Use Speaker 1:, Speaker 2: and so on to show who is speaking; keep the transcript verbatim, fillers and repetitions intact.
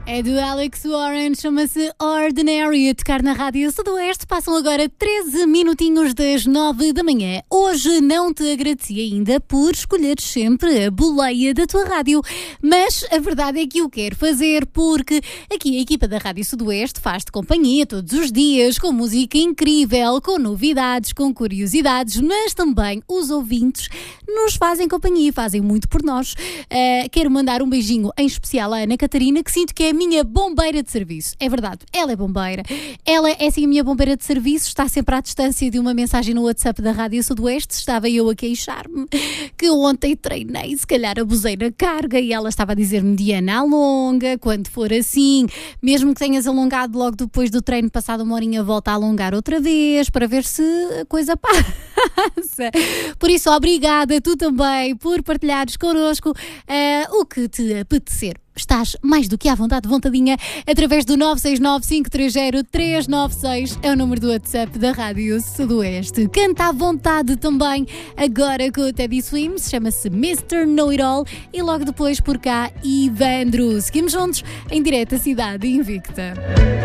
Speaker 1: É do Alex Warren, chama-se Ordinary, a tocar na Rádio Sudoeste. Passam agora treze minutinhos das nove da manhã. Hoje não te agradeci ainda por escolheres sempre a boleia da tua rádio, mas a verdade é que eu quero fazer porque aqui a equipa da Rádio Sudoeste faz-te companhia todos os dias, com música incrível, com novidades, com curiosidades, mas também os ouvintes nos fazem companhia e fazem muito por nós. Uh, quero mandar um beijinho em especial à Ana Catarina, que sinto que é a minha bombeira de serviço. É verdade, ela é bombeira. Ela é sim a minha bombeira de serviço, está sempre à distância de uma mensagem no WhatsApp da Rádio Sudoeste. Estava eu a queixar-me que ontem treinei, se calhar abusei na carga, e ela estava a dizer-me: Diana, alonga, quando for assim, mesmo que tenhas alongado logo depois do treino, passado uma horinha, volta a alongar outra vez, para ver se a coisa passa. Por isso, obrigada, tu também, por partilhares connosco uh, o que te apetecer. Estás mais do que à vontade, vontadinha, através do nove seis nove, cinco três zero, três nove seis, é o número do WhatsApp da Rádio Sudoeste. Canta à vontade também, agora com o Teddy Swims, chama-se mister Know-It-All, e logo depois por cá, Ivandro. Seguimos juntos em direto à Cidade Invicta.